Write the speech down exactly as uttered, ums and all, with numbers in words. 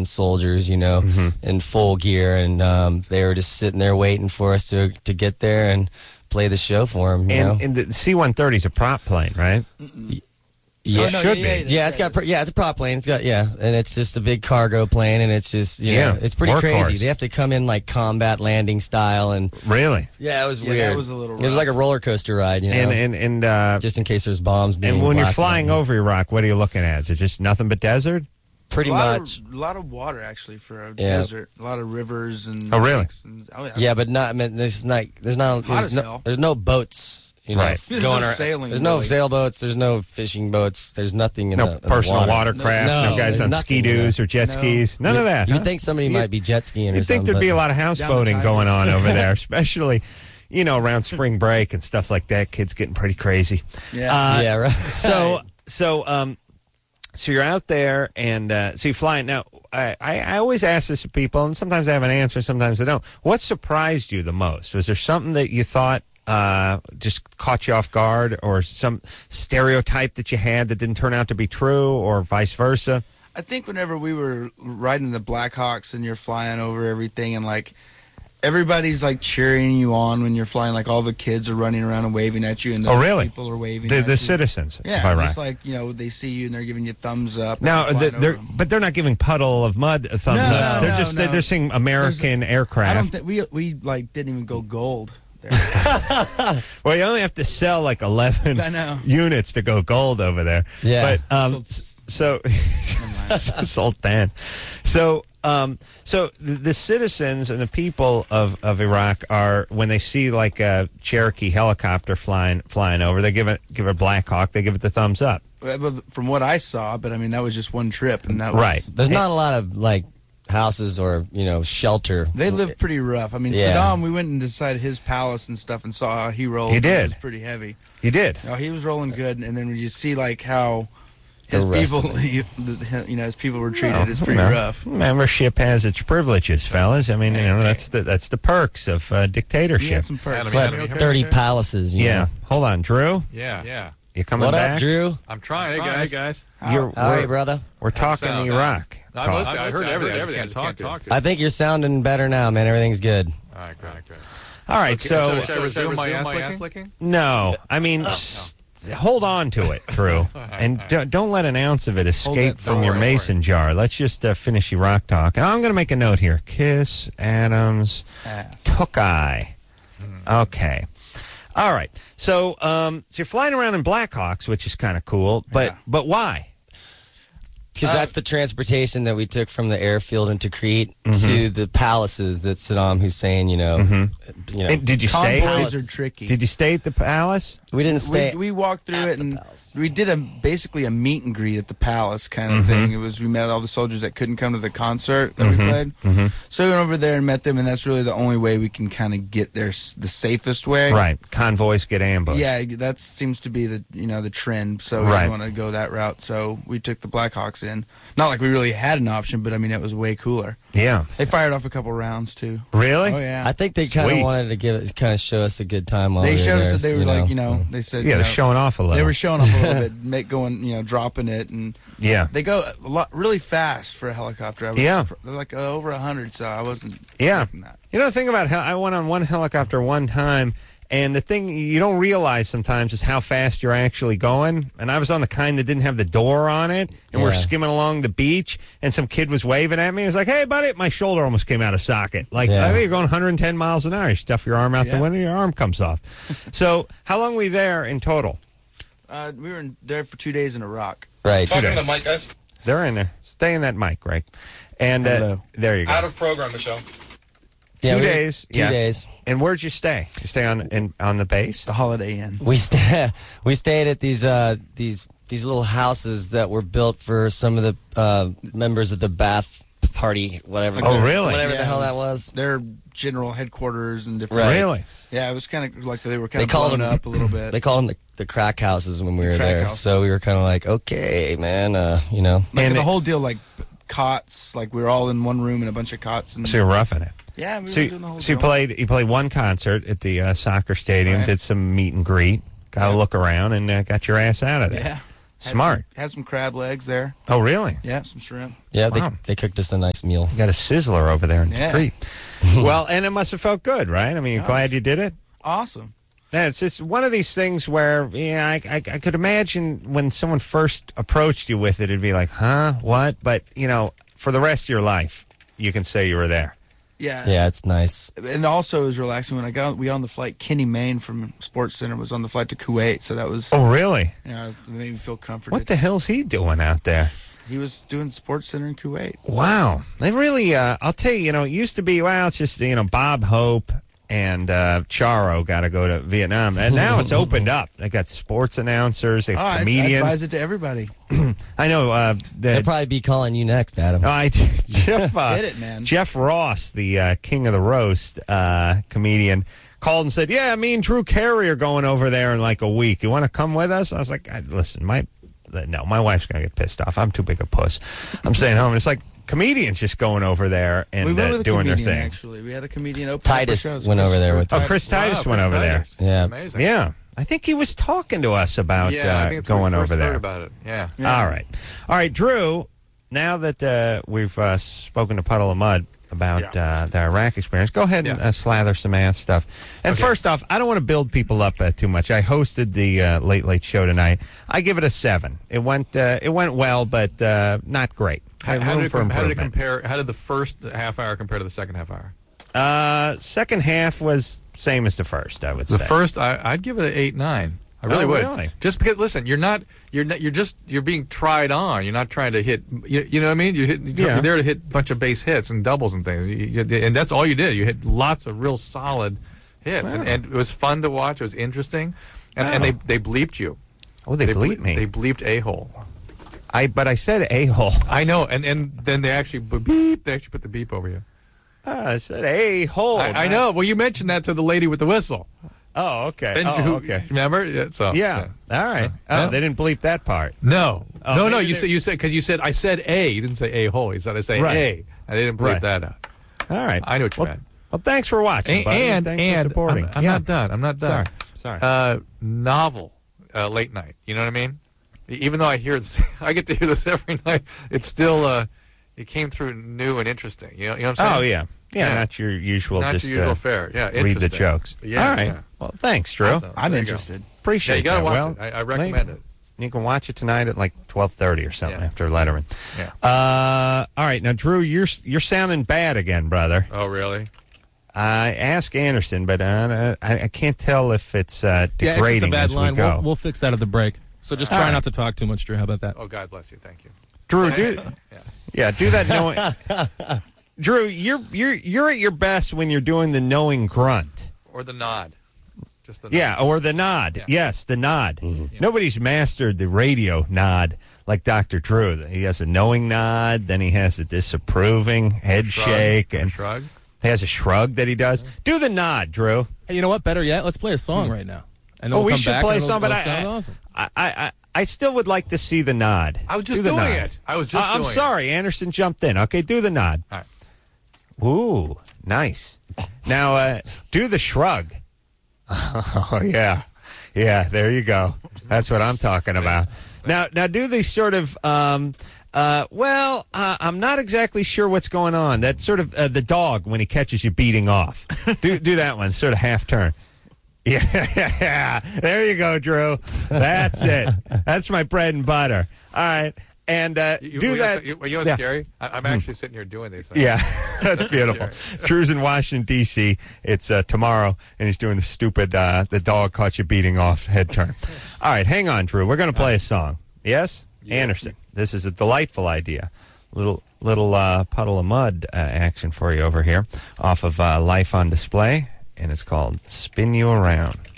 soldiers, you know, mm-hmm. in full gear, and um, they were just sitting there waiting for us to to get there and play the show for them. You and, know? and the C one thirty is a prop plane, right? Mm-mm. Yeah, it no, should yeah, yeah, be. Yeah, it's got yeah, it's a prop plane. It's got yeah, and it's just a big cargo plane, and it's just you yeah, know, it's pretty crazy. Horse. They have to come in like combat landing style, and really, yeah, it was yeah, weird. That was a little rough. It was like a roller coaster ride, you know, and and and uh, just in case there's bombs being. And when you're blasted flying over Iraq, what are you looking at? Is it just nothing but desert? Pretty a lot much, of, a lot of water actually for a yeah. desert. A lot of rivers and oh really? And, oh, yeah. yeah, but not. I mean, there's not. There's not. Hot There's as no, hell. there's no boats. You know, right. There's going no around. sailing. There's no really. sailboats. There's no fishing boats. There's nothing in no the in personal the water. watercraft. No, no guys on ski-doos or jet no. skis. None you, of that. You'd huh? think somebody you, might be jet skiing or You'd something. think there'd be a lot of houseboating going on over there, especially, you know, around spring break and stuff like that. Kids getting pretty crazy. Yeah. Uh, yeah. Right. So, so, um, so you're out there and uh, so you're flying. Now, I, I, I always ask this to people, and sometimes I have an answer, sometimes I don't. What surprised you the most? Was there something that you thought uh, just caught you off guard, or some stereotype that you had that didn't turn out to be true, or vice versa? I think whenever we were riding the Blackhawks and you're flying over everything, and like everybody's like cheering you on when you're flying, like all the kids are running around and waving at you, and the oh, really? people are waving the, at the you. citizens Yeah, of Iraq. just like, you know, they see you and they're giving you thumbs up. Now, and the, flying they're, over 'em. but they're not giving puddle of mud a thumbs No, up. no, they're no, just no. They're, they're saying American There's, aircraft. I don't think we we like didn't even go gold there. Well, you only have to sell like eleven I know. units to go gold over there. Yeah. But um, so Sultan. So um, so the, the citizens and the people of, of Iraq are, when they see like a Cherokee helicopter flying flying over, they give it give it a Black Hawk, they give it the thumbs up. Well, from what I saw, but I mean that was just one trip, and that was, Right. There's not a lot of like houses or you know shelter. They live pretty rough. I mean, Yeah. Saddam, we went inside his palace and stuff and saw how he rolled. He did. It was pretty heavy. You did. No, he was rolling good, and then when you see like how his The rest people, of you, you know, his people were treated, Well, it's pretty you know, rough. Membership has its privileges, fellas. I mean, you know, that's the that's the perks of uh, He dictatorship. had some perks. But thirty palaces. You Yeah. know. Hold on, Drew. Yeah, yeah. You coming What back? up, Drew? I'm trying. Hey, trying. guys. Hey, guys. You're, How are we're, you, brother? we're talking sound. Iraq. I, talk. was, I heard everything. everything. I just can't talk to. I think you're sounding better now, man. Everything's good. All right, good. good. All right, Okay, so, should I resume my ass licking? no, I mean, s- hold on to it, Drew, and don't, don't let an ounce of it escape that from thought. your Don't worry, mason jar. Let's just uh, finish Iraq talk. And I'm going to make a note here. Kiss Adams Ass. Tookai. Okay. All right. So, um, so you're flying around in Blackhawks, which is kind of cool, but Yeah. but why? Because Uh, that's the transportation that we took from the airfield into Crete Mm-hmm. to the palaces that Saddam Hussein, you know, you know. And did you stay? Convoys Palace. are tricky. Did you stay at the palace? we didn't stay. we, we walked through at it the and palace. we did a basically a meet and greet at the palace kind of Mm-hmm. thing. It was we met all the soldiers that couldn't come to the concert that we played. Mm-hmm. So we went over there and met them, and that's really the only way we can kind of get there s- the safest way. Right. Convoys get ambushed. Yeah, that seems to be the you know the trend. So we Right. didn't want to go that route. So we took the Blackhawks in. Not like we really had an option, but I mean it was way cooler. Yeah. They fired off a couple rounds too. Really? Oh yeah. I think they kind Sweet. of wanted to give it, kind of show us a good time while they we were showed us there, that they were you like know, you know so. they said Yeah, you they're know, showing off a little. they were showing off a little bit, make going you know dropping it, and Yeah. they go a lot really fast for a helicopter. I was Yeah. surpri- they're like uh, over a hundred, so I wasn't Yeah. expecting that. You know, the thing about hel- I went on one helicopter one time, and the thing you don't realize sometimes is how fast you're actually going. And I was on the kind that didn't have the door on it, and we're Yeah. skimming along the beach, and some kid was waving at me. He was like, "Hey, buddy!" My shoulder almost came out of socket. Like, Yeah. I think you're going one hundred ten miles an hour. You stuff your arm out the Yeah. window, your arm comes off. So, how long were you there in total? Uh, we were in there for two days in Iraq. Right. Talking days. to the mic, guys. They're in there. Stay in that mic, Greg. And uh, Hello. there you go. Out of program, Michelle. Yeah, two we were- days. Two yeah. days. And where'd you stay? You stay on in, on the base? The Holiday Inn. We sta we stayed at these uh these these little houses that were built for some of the uh, members of the Ba'ath Party, whatever. Oh, really? Whatever Yeah, the hell it that was. Their general headquarters and different. Right. Really? Yeah, it was kind of like they were kind They of called blown them up a little bit. They called them the, the crack houses when we were crack there. house. So we were kind of like, okay, man, uh, you know. like And the it- whole deal, like cots, like we were all in one room in a bunch of cots. And So you're roughing it. yeah, we So, were doing the whole you- so you deal. played you played one concert at the uh, soccer stadium, Right. did some meet and greet, got a Yeah. look around, and uh, got your ass out of there. Yeah. Smart. Some, had some crab legs there. Oh, really? Yeah, some shrimp. Yeah, they, Wow. they cooked us a nice meal. You got a sizzler over there in Yeah. the creek. Well, and it must have felt good, right? I mean, you're That glad was- you did it? Awesome. Yeah, it's just one of these things where, yeah, I, I, I could imagine when someone first approached you with it, it'd be like, huh, what? But, you know, for the rest of your life, you can say you were there. Yeah. Yeah, it's nice. And also it was relaxing when I got on, we got on the flight. Kenny Mayne from Sports Center was on the flight to Kuwait, so that was Oh, really? you know, it made me feel comforted. What the hell's he doing out there? He was doing Sports Center in Kuwait. Wow. They really, uh, I'll tell you, you know, it used to be, well, it's just, you know, Bob Hope and uh, Charo got to go to Vietnam. And now it's opened up. They got sports announcers, they Oh, got I, I comedians. advise it to everybody. I know. Uh, They'll the, probably be calling you next, Adam. oh, I, Jeff, uh, Get it, man. Jeff Ross, the uh, king of the roast uh, comedian, called and said, yeah, me and Drew Carey are going over there in like a week. You want to come with us? I was like, I, listen, my no, my wife's going to get pissed off. I'm too big a puss. I'm staying home. It's like comedians just going over there and we went uh, with a doing their comedian, thing. actually. We had a comedian open Titus up our shows. went over there with Oh, us. Chris Titus Wow, went Chris over Titus. there. Yeah. Amazing. Yeah. I think he was talking to us about Yeah, I uh, think it's when we going first over there. heard about it. Yeah. Yeah. All right. All right, Drew, now that uh, we've uh, spoken to Puddle of Mud about Yeah. uh, the Iraq experience, go ahead and Yeah. uh, slather some ass stuff. And Okay. first off, I don't want to build people up uh, too much. I hosted the uh, Late Late Show tonight. I give it a seven. It went uh, it went well, but uh, not great. I How, have how room did it, for com- how did it improvement. compare? How did the first half hour compare to the second half hour? Uh, second half was same as the first, I would The say. first, I, I'd give it an eight nine. I really Oh, would. really? Just because, listen, you're not, you're not, you're just, you're being tried on. You're not trying to hit. You, you know what I mean? You're, hit, you're Yeah. there to hit a bunch of base hits and doubles and things, you, you, and that's all you did. You hit lots of real solid hits, Wow. and, and it was fun to watch. It was interesting, and, and Wow. they they bleeped you. Oh, they, bleeped me. They bleeped a hole. I but I said a hole. I know, and and then they actually b- beep. They actually put the beep over you. I said a hole. I, I know. Well, you mentioned that to the lady with the whistle. Oh, okay. And Oh, you- okay. Remember? Yeah, so Yeah. All right. Oh, Yeah. they didn't bleep that part. No, Oh, no, no. maybe You they- said you said because you said I said a. You didn't say a hole. You said I say Right. a. I didn't bleep Right. that out. All right. I know what you well, meant. Well, thanks for watching, And buddy. and, thanks and for supporting. I'm, I'm yeah. not done. I'm not done. Sorry. Sorry. Uh, novel, uh, late night. You know what I mean? E- Even though I hear this, I get to hear this every night. It's still uh, it came through new and interesting. You know, you know what I'm saying? oh yeah. yeah, yeah. Not your usual. Not just your usual uh, fare. Yeah, read the interesting. jokes. Yeah, All right. yeah. Well, thanks, Drew. Awesome. I'm There you go. interested. Appreciate Yeah, you gotta that. watch well, it. I, I recommend it. You can watch it tonight at like twelve thirty or something Yeah. after Letterman. Yeah. Uh, all right. Now, Drew, you're you're sounding bad again, brother. Oh, really? I asked Anderson, but uh, I, I can't tell if it's uh, Yeah, it's degrading just a bad as line. we go. We'll, we'll fix that at the break. So just All try right. not to talk too much, Drew. How about that? Oh, God bless you. Thank you. Drew, do Yeah. yeah, do that knowing. Drew, you're you're you're at your best when you're doing the knowing grunt. Or the nod. Just the Yeah, nod. or the nod. Yeah. Yes, the nod. Yeah. Nobody's mastered the radio nod like Doctor Drew. He has a knowing nod, then he has a disapproving head Shrug. shake, Or and shrug. he has a shrug that he does. Do the nod, Drew. Hey, you know what? Better yet, let's play a song right now. And then Oh, we'll we come should back play and it'll- some, but it'll I, sound I, awesome. I, I, I still would like to see the nod. I was just Do the doing nod. it. I was just I, I'm doing it. sorry, Anderson jumped in. Okay, do the nod. All right. Ooh, nice. Now, uh, do the shrug. Oh, yeah. Yeah, there you go. That's what I'm talking about. Now, now do these sort of, um, uh, well, uh, I'm not exactly sure what's going on. That sort of, uh, the dog when he catches you beating off. Do, do that one, sort of half turn. Yeah, there you go, Drew. That's it. That's my bread and butter. All right. And uh, You, do you, that. You, you know what's Yeah. scary? I, I'm actually sitting here doing these things. Yeah, that's beautiful. Drew's in Washington, D C It's uh, tomorrow, and he's doing the stupid, uh, the dog caught you beating off head turn. All right, hang on, Drew. We're going to play a song. Yes? Anderson, this is a delightful idea. Little little uh, puddle of mud uh, action for you over here off of uh, Life on Display, and it's called Spin You Around.